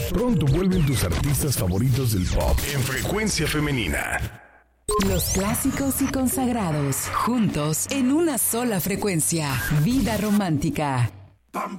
Pronto vuelven tus artistas favoritos del pop en Frecuencia Femenina. Los clásicos y consagrados, juntos en una sola frecuencia. Vida romántica. Pam,